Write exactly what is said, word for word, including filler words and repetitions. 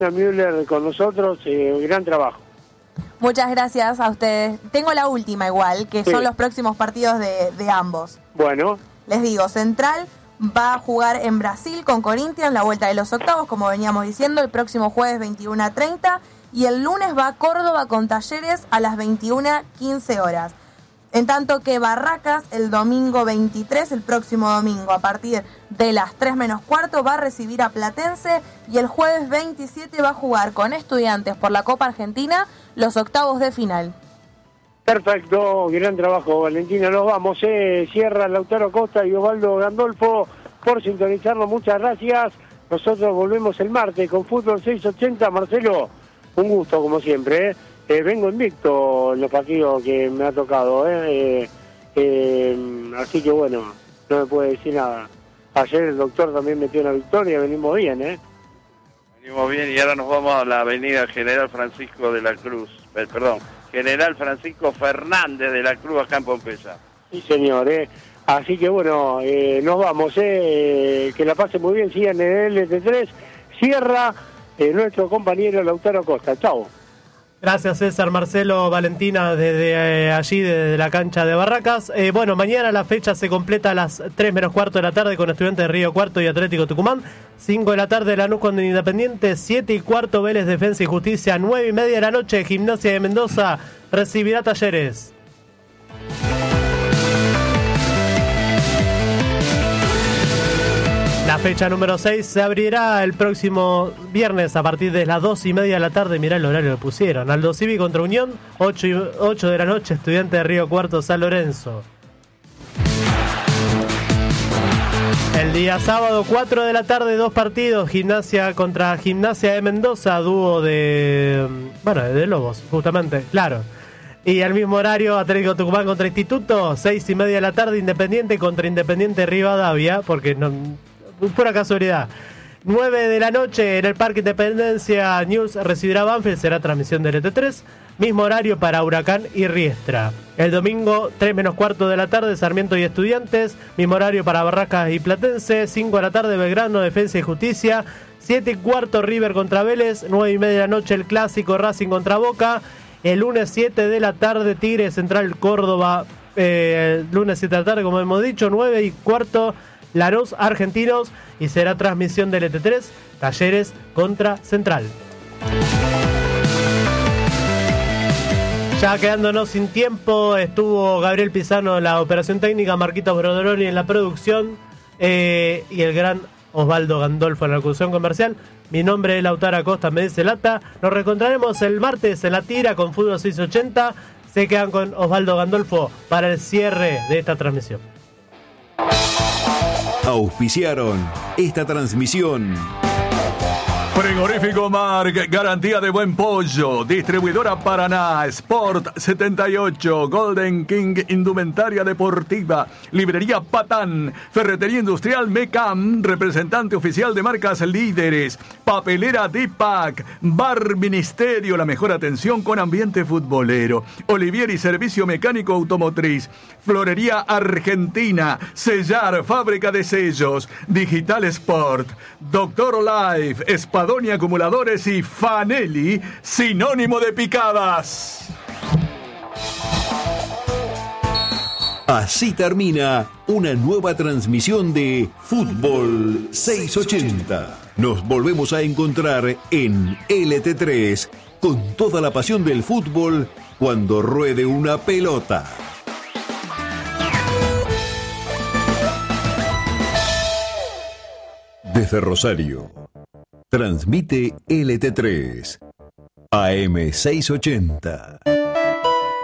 Müller con nosotros, eh, gran trabajo. Muchas gracias a ustedes. Tengo la última igual, que sí. Son los próximos partidos de, de ambos. Bueno. Les digo, Central va a jugar en Brasil con Corinthians, la vuelta de los octavos, como veníamos diciendo, el próximo jueves veintiuno a treinta, y el lunes va a Córdoba con Talleres a las veintiuno a quince horas. En tanto que Barracas el domingo veintitrés, el próximo domingo, a partir de las tres menos cuarto, va a recibir a Platense, y el jueves veintisiete va a jugar con Estudiantes por la Copa Argentina los octavos de final. Perfecto, gran trabajo, Valentina. Nos vamos, eh. Cierra Lautaro Costa y Osvaldo Gandolfo por sintonizarnos. Muchas gracias. Nosotros volvemos el martes con Fútbol seiscientos ochenta. Marcelo, un gusto como siempre. Eh. Eh, vengo invicto en los partidos que me ha tocado. Eh. Eh, eh, así que bueno, no me puede decir nada. Ayer el doctor también metió una victoria. Venimos bien, ¿eh? Venimos bien y ahora nos vamos a la avenida General Francisco de la Cruz. Eh, perdón. General Francisco Fernández de la Cruz, acá en Pompeya. Sí, señor, eh. Así que bueno, eh, nos vamos, eh. Que la pase muy bien, sigan en el L T tres. Cierra eh, nuestro compañero Lautaro Costa. Chao. Gracias, César, Marcelo, Valentina, desde eh, allí, desde la cancha de Barracas. Eh, bueno, mañana la fecha se completa a las tres menos cuarto de la tarde con Estudiantes de Río Cuarto y Atlético Tucumán. cinco de la tarde Lanús con Independiente. siete y cuarto Vélez, Defensa y Justicia. nueve y media de la noche Gimnasia de Mendoza recibirá Talleres. La fecha número seis se abrirá el próximo viernes a partir de las dos y media de la tarde. Mirá el horario que pusieron. Aldo Civi contra Unión, ocho, y ocho de la noche, Estudiante de Río Cuarto, San Lorenzo. El día sábado, cuatro de la tarde, dos partidos. Gimnasia contra Gimnasia de Mendoza, dúo de... Bueno, de Lobos, justamente, claro. Y al mismo horario, Atlético Tucumán contra Instituto, seis y media de la tarde, Independiente contra Independiente Rivadavia, porque no... pura casualidad. nueve de la noche en el Parque Independencia, News recibirá Banfield, será transmisión de L T tres. Mismo horario para Huracán y Riestra. El domingo, tres menos cuarto de la tarde, Sarmiento y Estudiantes. Mismo horario para Barracas y Platense. cinco de la tarde, Belgrano, Defensa y Justicia. siete y cuarto, River contra Vélez. nueve y media de la noche, el clásico Racing contra Boca. El lunes, siete de la tarde, Tigre Central Córdoba. Eh, el lunes, siete de la tarde, como hemos dicho. nueve y cuarto, Lanús Argentinos, y será transmisión de L T tres, Talleres contra Central. Ya quedándonos sin tiempo, estuvo Gabriel Pisano en la operación técnica, Marquitos Brodoroni en la producción, eh, y el gran Osvaldo Gandolfo en la locución comercial. Mi nombre es Lautaro Acosta, me dice Lata. Nos reencontraremos el martes en la tira con Fútbol seiscientos ochenta. Se quedan con Osvaldo Gandolfo para el cierre de esta transmisión. Auspiciaron esta transmisión. Frigorífico Marc, garantía de buen pollo. Distribuidora Paraná, Sport setenta y ocho, Golden King, indumentaria deportiva. Librería Patán, Ferretería Industrial Mecam, representante oficial de marcas líderes. Papelera Dipac, Bar Ministerio, la mejor atención con ambiente futbolero. Olivieri, servicio mecánico automotriz. Florería Argentina, Sellar, fábrica de sellos. Digital Sport, Doctor Life, Espadonia Acumuladores y Fanelli, sinónimo de picadas. Así termina una nueva transmisión de Fútbol seiscientos ochenta. Nos volvemos a encontrar en L T tres con toda la pasión del fútbol cuando ruede una pelota. Desde Rosario, transmite L T tres, A M seiscientos ochenta.